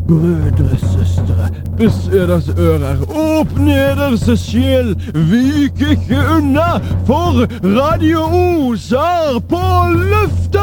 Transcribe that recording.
Brødre, søstre, buss eders ører, åpne eders sjel, vik ikke unna, for Radio Os er på lufta!